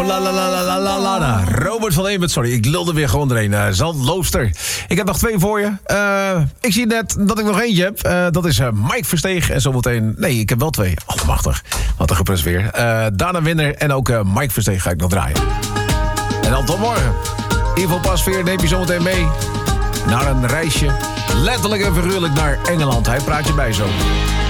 Robert van Eemert, sorry, ik lulde weer gewoon erheen. Zandloopster. Ik heb nog 2 voor je. Ik zie net dat ik nog eentje heb. Dat is Mike Versteeg en zometeen... Nee, ik heb wel 2. Allemachtig. Wat een gepres weer. Dana Winner en ook Mike Versteeg ga ik nog draaien. En dan tot morgen. Ivo Pasveer neemt je zometeen mee naar een reisje. Letterlijk en figuurlijk naar Engeland. Hij praat je bij zo.